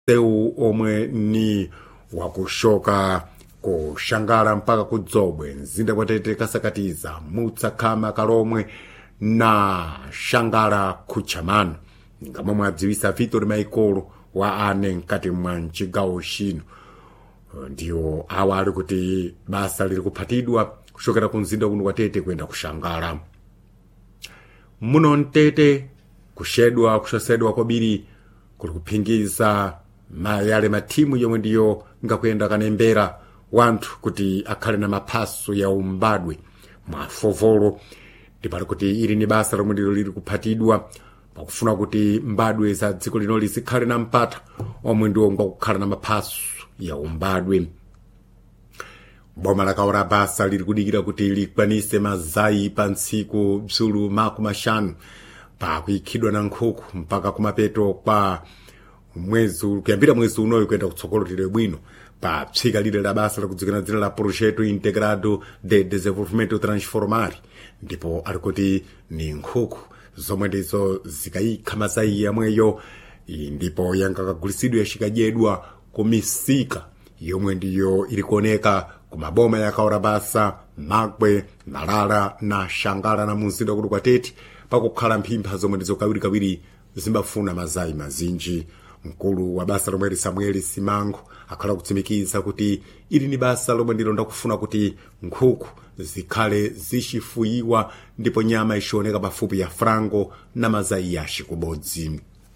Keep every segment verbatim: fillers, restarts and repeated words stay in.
seu omwe ni wakushoka kushangala mpaka kudzobwe mzinda kwatete kasakatiza mutsakhama kalomwe na shangala kuchamano ngamwe mwadziwisa Vitor Maikolo wa ane mkati mwa mchigawo chino. Ndiyo awa ali kuti basa liri kuphatidwa kushokera ku mzinda kuno kwatete kuyenda kushangala. Muno mtete kushedwa kushosedwa kwabiri kuli kuphingiza mayale matimu yomwe ndiyo ngakuyenda kanembera wanthu kuti akhale na maphaso ya umbadwe mwa fovolo. Ndipali kuti ili ni basa lomwe ndilo liri kuphatidwa pakufuna kuti mbadwe za dziko lino lizikhale na mpata omwe ndiwo ngakukhala na maphaso ya umbadwe. Boma lakaora basa liri kudikira kuti likwanise mazayi pa ntsiku bzulu maku mashanu pa kuikhidwa na nkhuku mpaka kumapeto kwa mwezi kuyambira mwezi unoyo kuyenda kutsogolo tire bwino pa tsika lile la basa lakudzikana dzina la Projeto Integrado de Desenvolvimento Transformar. Ndipo alikuti ni nkhuku zomwe ndizo zikayikha mazayi yamweyo ndipo yankakagulisidwa yashikadyedwa kumisika yomwe ndiyo ili kuoneka kumaboma yakaora basa Magwe, Malala na Shangala na mumzinda kuti kwatete pakukhala mphimpha zomwe ndizo kawirikawiri zimbafuna mazayi mazinji. Mkulu wa basa lomwe Samuel Simango akhala kutsimikiza kuti ili ni basa lomwe ndilo ndakufuna kuti nkhuku zikhale zichifuyiwa ndipo nyama ishioneka pafupi ya frango na mazayi yashi kubodzi.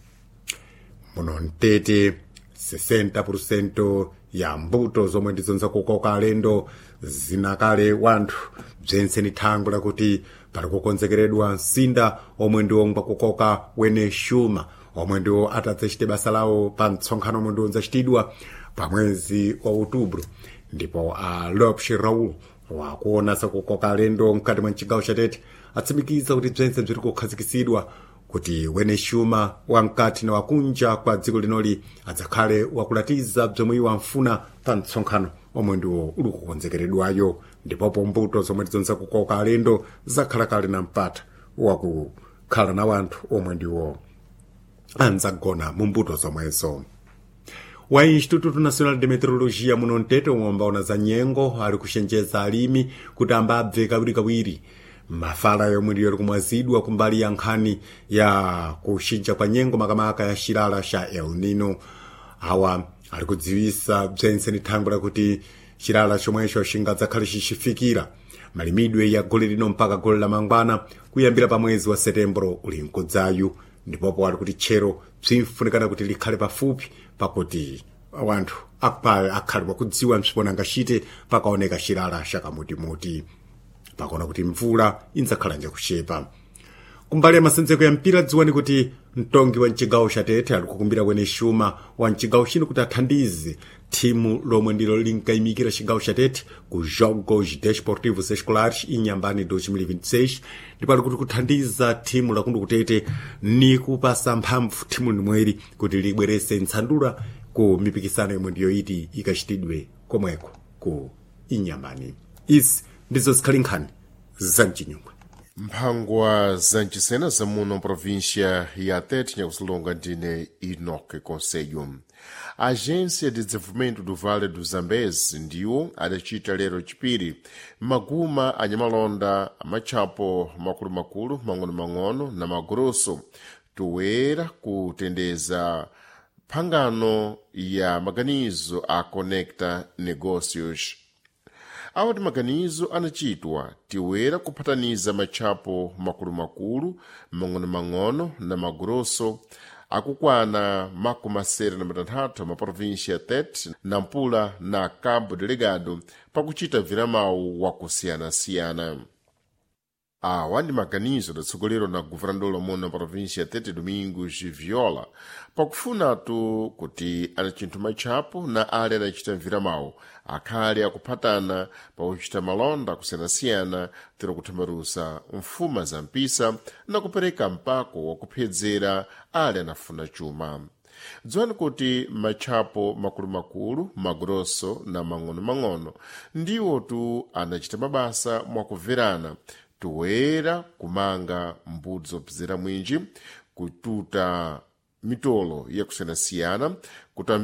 Muno mtete sesenta por cento ya mbuto zomwe ndizo nzakukoka alendo zinakale wanthu bzense ni thango lakuti pali kukonzekeredwa msinda omwe ndiwo ngwakukoka wene shuma omwe ndiwo atadzachite basa lawo pa mtsonkhano omwe ndiwo nzachitidwa pa mwezi wa Outubro. Ndipo a Lopes Raul wakuona sakukoka alendo mkati mwa mchigawo chatete atsimikiza kuti bzense bziri kukhazikisidwa kuti wene shuma wamkati na wakunja kwa dziko linoli adzakhale wakulatiza bzomwe iwo amfuna pa mtsonkhano omwe ndiwo uli kukonzekeredwayo. Ndipopo mbuto zomwe ndizonza kukoka alendo zakhala kale na mpata wakukhala na wanthu omwe ndiwo anzagona mu mbuto zomwezo. Wa Instituto Nacional de Meteorologia muno mtete omwe ambaona za nyengo ali kushenjeza alimi kuti ambabve kawirikawiri mafala yomwe ndiyo ali kumwazidwa kumbali ya nkhani ya kushinja kwa nyengo makamaka ya shilala sha El Nino. Awa ali kudziwisa bzense ni thango lakuti shilala chomwecho chingadzakhale chichifikira malimidwe ya gole lino mpaka gole la mangwana kuyambira pa mwezi wa Setembro uli mkudzayu. Ndipopo ali kuti tchero bzimfunikana kuti likhale pafupi pakuti wanthu akhale wakudziwa msipona angachite pakaoneka shilala shakamutimuti pakona kuti mvula inzakhala njakushepa. Kumbali ya masenzeko ya mpira dziwani kuti mtongi wa mchigawo chatete ali kukumbira wene shuma wa mchigawo chino kuti athandize thimu lomwe ndilo linkayimikira chigawo chatete ku Jogos Desportivos Escolares inyambani dois mil e vinte e seis. Ndipo ali kuti kuthandiza thimu lakuno kutete ni kupasa mphamvu thimu limweri kuti libwerese ntsandula ku mipikisano yomwe ndiyo iti ikachitidwe komweko ku inyambani. Izi ndizo zikhali nkhani za mchinyumba. Mphangwa zancisena za muno província ya Tete nyakusilonga ndine Enoque Conselho. A Agência de Desenvolvimento do Vale do Zambezi ndiwo adacita lero chipiri maguma anyamalonda amachapo makulu-makulu mang'ono-mang'ono na magrosso toera kutendeza phangano ya maganizo a Conecta Negócios. Awa ndi maganizo anachitwa tiwera kuphataniza machapo makulu-makulu mang'ono-mang'ono na magrosso akukwana makumasere na matanthatu ma província ya Tete, Nampula na Cabo Delegado pakuchita viramawu wakusiyana-siyana. Awa ndi maganizo datsogolero na governador omwe na província ya Tete Domingos Viola pakufunatu kuti anachinthu machapo na ali adachita viramawu akhale akuphatana pakuchita malonda kusiyana-siyana tero kuthamarusa mfuma za mpisa na kupereka mpako wakuphedzera ali anafuna chuma. Dziwani kuti machapo makulu-makulu, magrosso na mang'ono-mang'ono ndiwo tu anachita mabasa mwakuverana toera kumanga mbudzo zopzera mwinji kututa mitolo yakusiyanasiyana kuti